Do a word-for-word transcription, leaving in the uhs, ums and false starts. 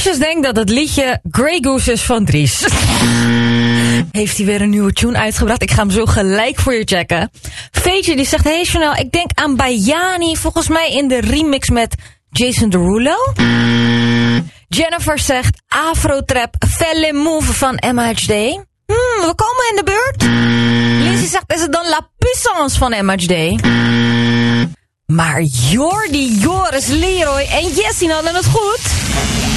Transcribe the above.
Marcius denkt dat het liedje Grey Goose is van Dries. Heeft hij weer een nieuwe tune uitgebracht? Ik ga hem zo gelijk voor je checken. Veetje die zegt, hey Chanel, ik denk aan Bayani, volgens mij in de remix met Jason Derulo. Jennifer zegt, Afrotrap, Felle Move van M H D. Hmm, we komen in de buurt. Lizzie zegt, is het dan La Puissance van M H D? Maar Jordi, Joris, Leroy en Jessie hadden het goed.